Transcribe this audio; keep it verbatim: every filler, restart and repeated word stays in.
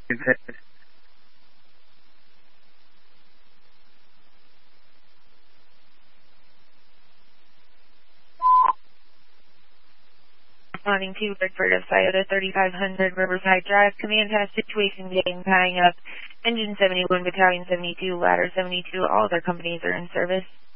Responding to Bickford of Scioto thirty-five hundred Riverside Drive. Command has situation getting tying up. Engine seventy-one, Battalion seventy-two, Ladder seventy-two. All other companies are in service.